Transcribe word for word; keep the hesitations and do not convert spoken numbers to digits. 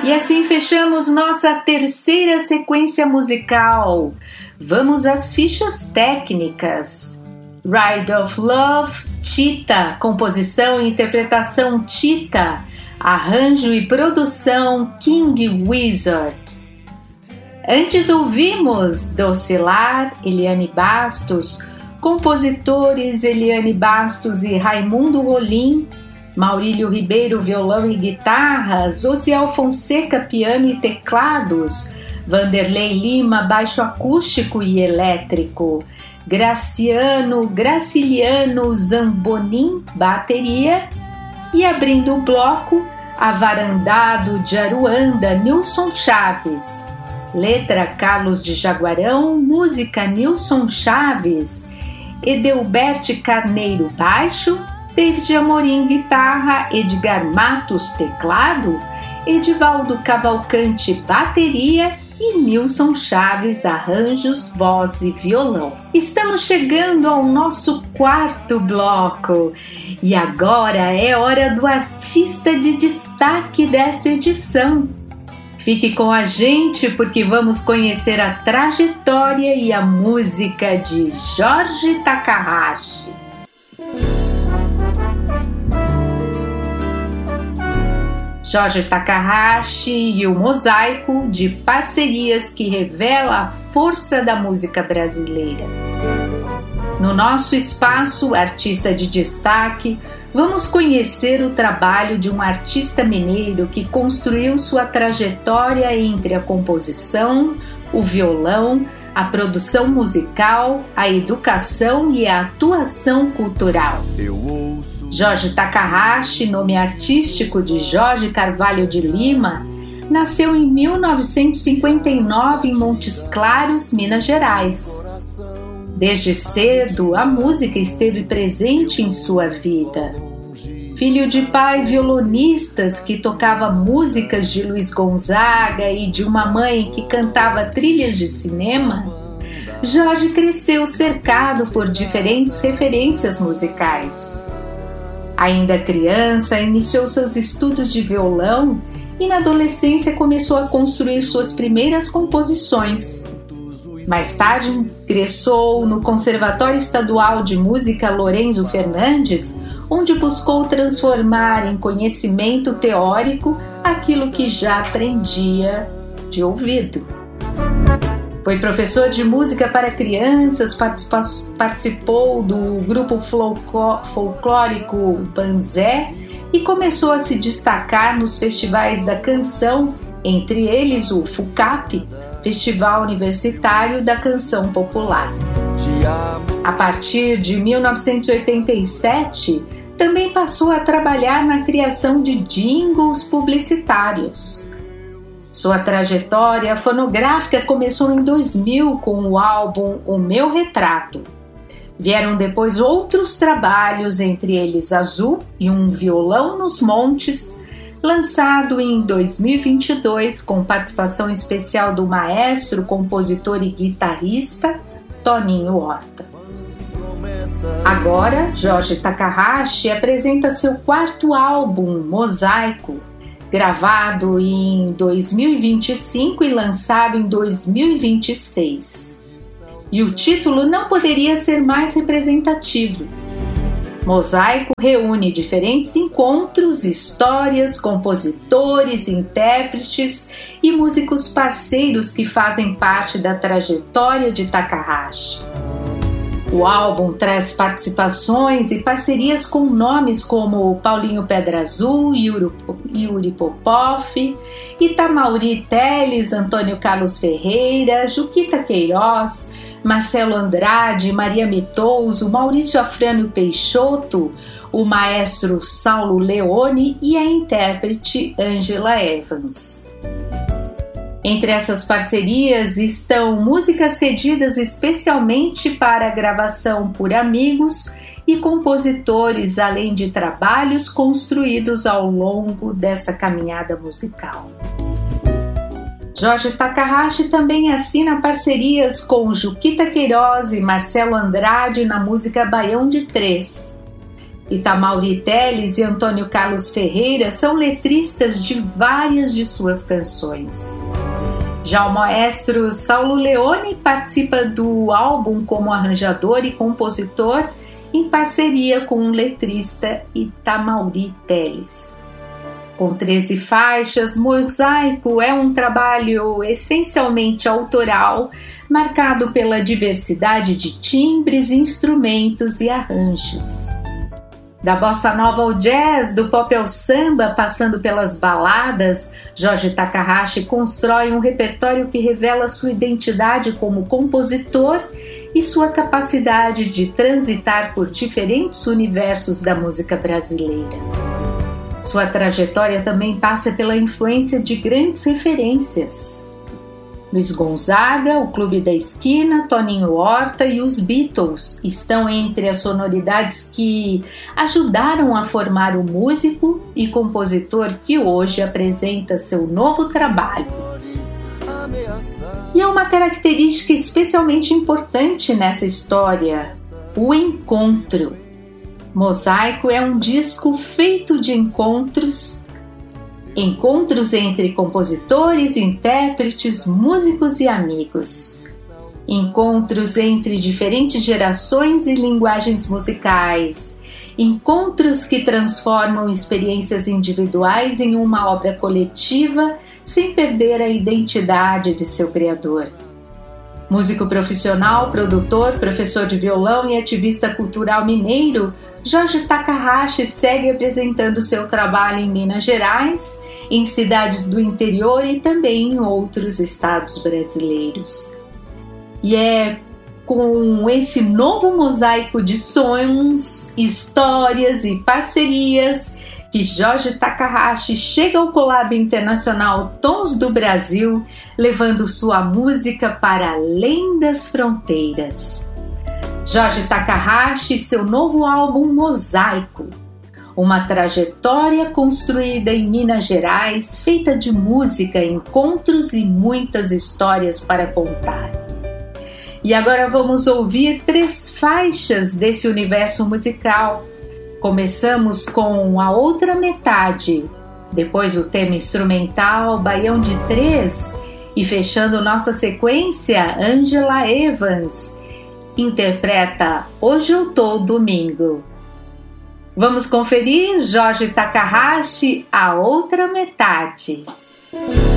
E assim fechamos nossa terceira sequência musical. Vamos às fichas técnicas. Ride of Love, Tita, composição e interpretação Tita, arranjo e produção King Wizard. Antes ouvimos Docilar, Eliane Bastos, compositores Eliane Bastos e Raimundo Rolim, Maurílio Ribeiro, violão e guitarra, Zosiel Fonseca, piano e teclados, Vanderlei Lima, baixo acústico e elétrico, Graciano, Graciliano Zambonin, bateria, e abrindo o bloco, Avarandado de Aruanda, Nilson Chaves, letra Carlos de Jaguarão, música Nilson Chaves, Edelbert Carneiro, baixo, David Amorim, guitarra, Edgar Matos, teclado, Edivaldo Cavalcante, bateria e Nilson Chaves, arranjos, voz e violão. Estamos chegando ao nosso quarto bloco e agora é hora do artista de destaque dessa edição. Fique com a gente porque vamos conhecer a trajetória e a música de Jorge Takahashi. Jorge Takahashi e o Mosaico, de parcerias que revela a força da música brasileira. No nosso espaço Artista de Destaque, vamos conhecer o trabalho de um artista mineiro que construiu sua trajetória entre a composição, o violão, a produção musical, a educação e a atuação cultural. Jorge Takahashi, nome artístico de Jorge Carvalho de Lima, nasceu em mil novecentos e cinquenta e nove em Montes Claros, Minas Gerais. Desde cedo, a música esteve presente em sua vida. Filho de pai violonistas que tocava músicas de Luiz Gonzaga e de uma mãe que cantava trilhas de cinema, Jorge cresceu cercado por diferentes referências musicais. Ainda criança, iniciou seus estudos de violão e na adolescência começou a construir suas primeiras composições. Mais tarde ingressou no Conservatório Estadual de Música Lorenzo Fernandes, onde buscou transformar em conhecimento teórico aquilo que já aprendia de ouvido. Foi professor de música para crianças, participou do grupo folclórico Banzé e começou a se destacar nos festivais da canção, entre eles o FUCAP, Festival Universitário da Canção Popular. A partir de mil novecentos e oitenta e sete, também passou a trabalhar na criação de jingles publicitários. Sua trajetória fonográfica começou em dois mil com o álbum O Meu Retrato. Vieram depois outros trabalhos, entre eles Azul e Um Violão nos Montes, lançado em dois mil e vinte e dois com participação especial do maestro, compositor e guitarrista Toninho Horta. Agora, Jorge Takahashi apresenta seu quarto álbum, Mosaico, gravado em dois mil e vinte e cinco e lançado em dois mil e vinte e seis. E o título não poderia ser mais representativo. Mosaico reúne diferentes encontros, histórias, compositores, intérpretes e músicos parceiros que fazem parte da trajetória de Takahashi. O álbum traz participações e parcerias com nomes como Paulinho Pedra Azul, Yuri Popov, Itamaury Teles, Antônio Carlos Ferreira, Juquita Queiroz, Marcelo Andrade, Maria Mitouso, Maurício Afrânio Peixoto, o maestro Saulo Leone e a intérprete Angela Evans. Entre essas parcerias estão músicas cedidas especialmente para a gravação por amigos e compositores, além de trabalhos construídos ao longo dessa caminhada musical. Jorge Takahashi também assina parcerias com Juquita Queiroz e Marcelo Andrade na música Baião de Três. Itamaury Telles e Antônio Carlos Ferreira são letristas de várias de suas canções. Já o maestro Saulo Leone participa do álbum como arranjador e compositor em parceria com o letrista Itamaury Telles. Com treze faixas, Mosaico é um trabalho essencialmente autoral, marcado pela diversidade de timbres, instrumentos e arranjos. Da bossa nova ao jazz, do pop ao samba, passando pelas baladas, Jorge Takahashi constrói um repertório que revela sua identidade como compositor e sua capacidade de transitar por diferentes universos da música brasileira. Sua trajetória também passa pela influência de grandes referências. Luiz Gonzaga, o Clube da Esquina, Toninho Horta e os Beatles estão entre as sonoridades que ajudaram a formar o músico e compositor que hoje apresenta seu novo trabalho. E é uma característica especialmente importante nessa história: o encontro. Mosaico é um disco feito de encontros, encontros entre compositores, intérpretes, músicos e amigos. Encontros entre diferentes gerações e linguagens musicais. Encontros que transformam experiências individuais em uma obra coletiva sem perder a identidade de seu criador. Músico profissional, produtor, professor de violão e ativista cultural mineiro, Jorge Takahashi segue apresentando seu trabalho em Minas Gerais, em cidades do interior e também em outros estados brasileiros. E é com esse novo mosaico de sons, histórias e parcerias que Jorge Takahashi chega ao Collab Internacional Tons do Brasil, levando sua música para além das fronteiras. Jorge Takahashi e seu novo álbum Mosaico, uma trajetória construída em Minas Gerais, feita de música, encontros e muitas histórias para contar. E agora vamos ouvir três faixas desse universo musical. Começamos com A Outra Metade, depois o tema instrumental Baião de Três e fechando nossa sequência, Angela Evans interpreta Hoje Eu Tô Domingo. Vamos conferir Jorge Takahashi, A Outra Metade.